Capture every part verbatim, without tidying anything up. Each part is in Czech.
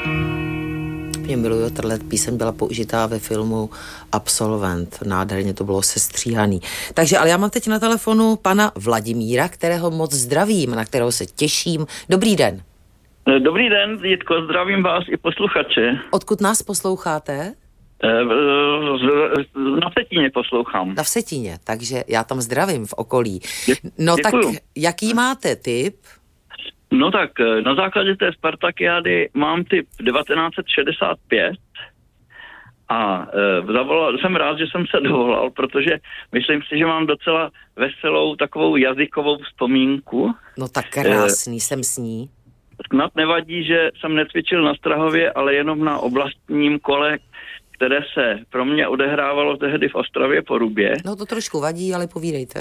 Mě miluju, tato píseň byla použitá ve filmu Absolvent. Nádherně to bylo sestříhaný. Takže, ale já mám teď na telefonu pana Vladimíra, kterého moc zdravím, na kterého se těším. Dobrý den. Dobrý den, Jitko, zdravím vás i posluchače. Odkud nás posloucháte? Na Vsetíně poslouchám. Na Vsetíně, takže já tam zdravím v okolí. No Děkuju. tak, jaký máte tip? No tak, na základě té Spartakiády mám typ devatenáct set šedesát pět a e, zavolal, jsem rád, že jsem se dovolal, protože myslím si, že mám docela veselou takovou jazykovou vzpomínku. No tak krásný, e, jsem s ní. Snad nevadí, že jsem necvičil na Strahově, ale jenom na oblastním kole, které se pro mě odehrávalo tehdy v Ostravě Porubě. No to trošku vadí, ale povídejte.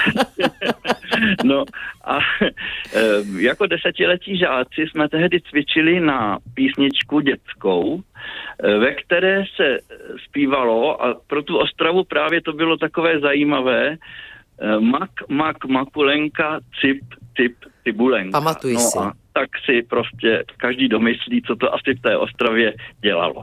No a e, jako desetiletí žáci jsme tehdy cvičili na písničku dětskou, e, ve které se zpívalo, a pro tu Ostravu právě to bylo takové zajímavé, e, mak, mak, makulenka, cip, cip, cibulenka. Pamatuji no si. A tak si prostě každý domyslí, co to asi v té Ostravě dělalo.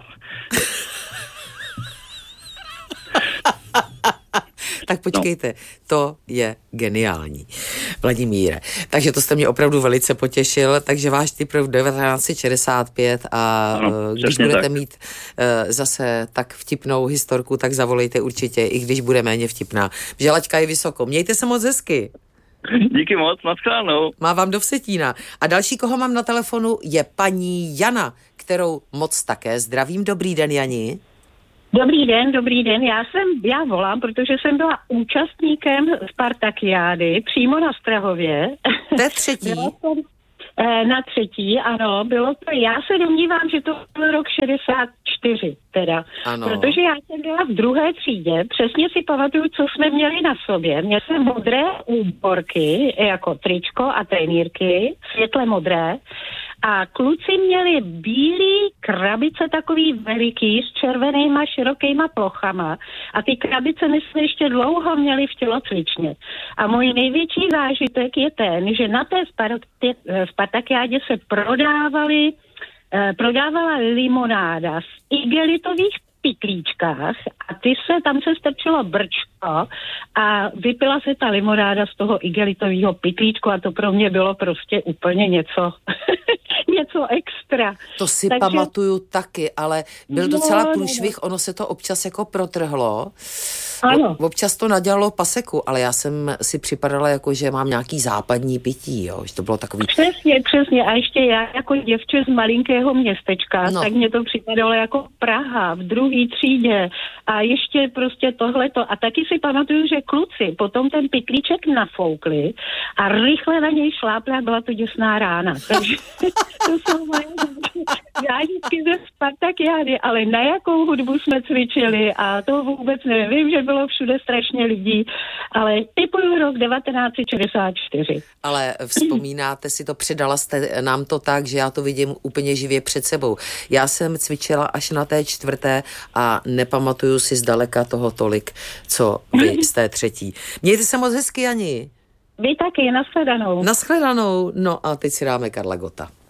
Tak počkejte, no. To je geniální, Vladimíre. Takže to jste mě opravdu velice potěšil, takže váš typ v devatenáct set šedesát pět a ano, když budete tak. mít uh, zase tak vtipnou historku, tak zavolejte určitě, i když bude méně vtipná. Že laťka je vysoko. Mějte se moc hezky. Díky moc, naschledanou. Má vám do Vsetína. A další, koho mám na telefonu, je paní Jana, kterou moc také zdravím. Dobrý den, Jani. Dobrý den, dobrý den. Já jsem, já volám, protože jsem byla účastníkem Spartakiády přímo na Strahově. To je třetí? Jsem, eh, na třetí, ano. Bylo to, já se domnívám, že to byl rok šedesát čtyři teda. Ano. Protože já jsem byla v druhé třídě, přesně si pamatuju, co jsme měli na sobě. Měli jsme modré úborky, jako tričko a trenýrky, světle modré. A kluci měli bílý krabice takový veliký s červenýma širokýma plochama a ty krabice my jsme ještě dlouho měli v tělocvičně. A můj největší zážitek je ten, že na té Spartakiádě se prodávali, eh, prodávala limonáda z igelitových pitlíčkách a ty se, tam se strčilo brčko a vypila se ta limonáda z toho igelitového pitlíčku a to pro mě bylo prostě úplně něco, něco extra. To si Takže pamatuju taky, ale byl docela no, průšvih, ono se to občas jako protrhlo. Ano. Občas to nadělalo paseku, ale já jsem si připadala jako, že mám nějaký západní pití, jo, že to bylo takový... Přesně, přesně. A ještě já jako děvče z malinkého městečka, no. tak mě to připadalo jako Praha v druhé třídě a ještě prostě tohleto. A taky si pamatuju, že kluci potom ten pitlíček nafoukli a rychle na něj šlápli a byla to děsná rána. Takže to jsou moje zážitky ze Spartakiády, ale na jakou hudbu jsme cvičili a to vůbec nevím. Vím, že bylo všude strašně lidí, ale typuju rok devatenáct set šedesát čtyři. Ale vzpomínáte si to, předala jste nám to tak, že já to vidím úplně živě před sebou. Já jsem cvičila až na té čtvrté a nepamatuju si zdaleka toho tolik, co vy z té třetí. Mějte se moc hezky, Jani. Vy taky, nashledanou. Nashledanou. No a teď si dáme Karla Gotta.